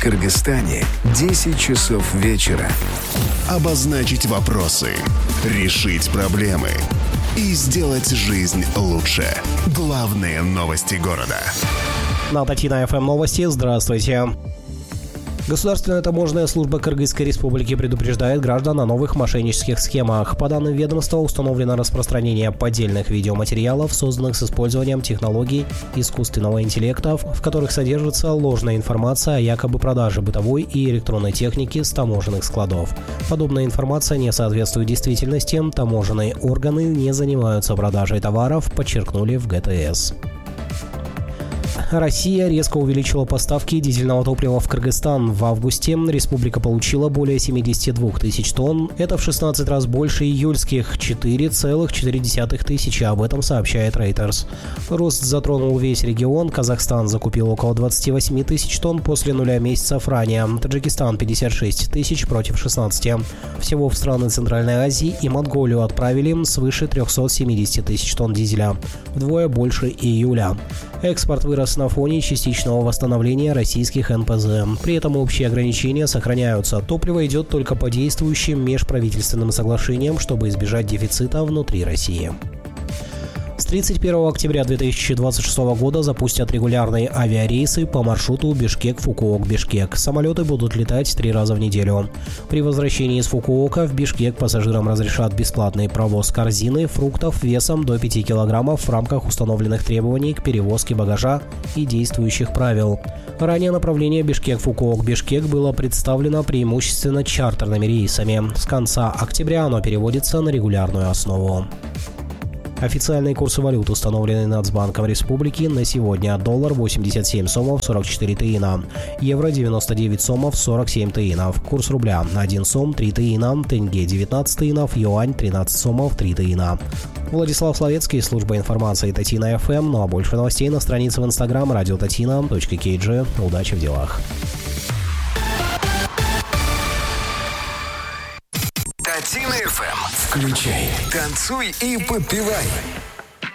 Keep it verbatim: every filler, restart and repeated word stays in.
Кыргызстане десять часов вечера. Обозначить вопросы, решить проблемы и сделать жизнь лучше. Главные новости города. На Татина эф эм новости. Здравствуйте. Государственная таможенная служба Кыргызской республики предупреждает граждан о новых мошеннических схемах. По данным ведомства, установлено распространение поддельных видеоматериалов, созданных с использованием технологий искусственного интеллекта, в которых содержится ложная информация о якобы продаже бытовой и электронной техники с таможенных складов. Подобная информация не соответствует действительности. Таможенные органы не занимаются продажей товаров, подчеркнули в гэ тэ эс. Россия резко увеличила поставки дизельного топлива в Кыргызстан. В августе республика получила более семьдесят два тысяч тонн. Это в шестнадцать раз больше июльских четыре целых четыре десятых тысячи. Об этом сообщает Reuters. Рост затронул весь регион. Казахстан закупил около двадцать восемь тысяч тонн после нуля месяцев ранее. Таджикистан пятьдесят шесть тысяч против шестнадцати. Всего в страны Центральной Азии и Монголию отправили свыше триста семьдесят тысяч тонн дизеля. Вдвое больше июля. Экспорт вырос на фоне частичного восстановления российских эн пэ зэ. При этом общие ограничения сохраняются. Топливо идет только по действующим межправительственным соглашениям, чтобы избежать дефицита внутри России. С тридцать первого октября две тысячи двадцать шестого года запустят регулярные авиарейсы по маршруту Бишкек-Фукуок-Бишкек. Самолеты будут летать три раза в неделю. При возвращении из Фукуока в Бишкек пассажирам разрешат бесплатный провоз корзины, фруктов весом до пяти килограммов в рамках установленных требований к перевозке багажа и действующих правил. Ранее направление Бишкек-Фукуок-Бишкек было представлено преимущественно чартерными рейсами. С конца октября оно переводится на регулярную основу. Официальные курсы валют, установленные Нацбанком Республики, на сегодня: доллар восемьдесят семь сомов сорок четыре тыина, евро девяносто девять сомов сорок семь тыинов, курс рубля один сом три тыина, тенге девятнадцать тыинов, юань тринадцать сомов три тыина. Владислав Славецкий, служба информации Татина эф эм. Ну а больше новостей на странице в инстаграм радио татина точка кей джи. Удачи в делах. Татина эф эм. Включай, танцуй и подпевай.